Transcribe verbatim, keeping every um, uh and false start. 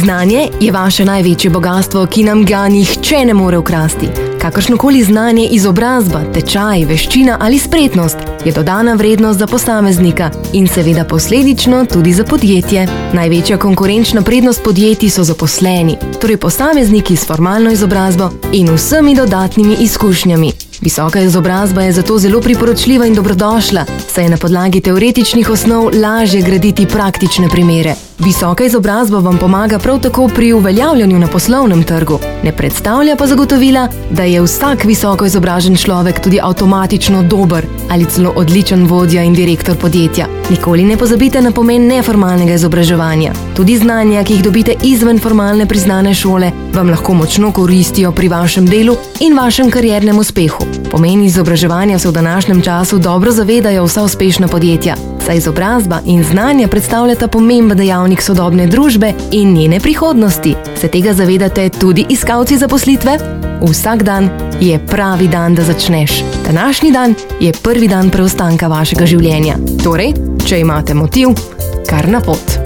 Znanje je vaše največje bogastvo, ki nam ga nihče ne more ukrasti. Kakršnokoli znanje, izobrazba, tečaj, veščina ali spretnost je dodana vrednost za posameznika in seveda posledično tudi za podjetje. Največja konkurenčna prednost podjetij so zaposleni, torej posamezniki s formalno izobrazbo in vsemi dodatnimi izkušnjami. Visoka izobrazba je zato zelo priporočljiva in dobrodošla, saj je na podlagi teoretičnih osnov lažje graditi praktične primere. Visoka izobrazba vam pomaga prav tako pri uveljavljanju na poslovnem trgu, ne predstavlja pa zagotovila, da je vsak visoko izobražen človek tudi avtomatično dober ali celo odličen vodja in direktor podjetja. Nikoli ne pozabite na pomen neformalnega izobraževanja. Tudi znanja, ki jih dobite izven formalne priznane šole, vam lahko močno koristijo pri vašem delu in vašem kariernem uspehu. Pomen izobraževanja se v današnjem času dobro zavedajo vsa uspešna podjetja, saj izobrazba in znanja predstavljata pomemben dejavnik sodobne družbe in njene prihodnosti. Se tega zavedate tudi iskalci zaposlitve? Vsak dan je pravi dan, da začneš. Današnji dan je prvi dan preostanka vašega življenja. Torej, če imate motiv, kar na pot.